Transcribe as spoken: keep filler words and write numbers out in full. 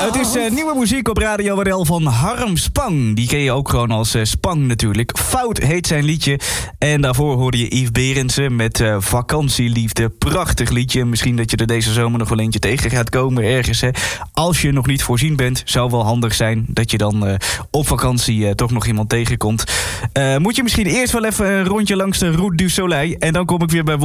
Het is uh, nieuwe muziek op Radio R L van Harm Spang. Die ken je ook gewoon als uh, Spang natuurlijk. Fout heet zijn liedje. En daarvoor hoorde je Yves Berendsen met uh, Vakantieliefde. Prachtig liedje. Misschien dat je er deze zomer nog wel eentje tegen gaat komen ergens. Hè. Als je nog niet voorzien bent, zou wel handig zijn dat je dan uh, op vakantie uh, toch nog iemand tegenkomt. Uh, moet je misschien eerst wel even een rondje langs de Route du Soleil. En dan kom ik weer bij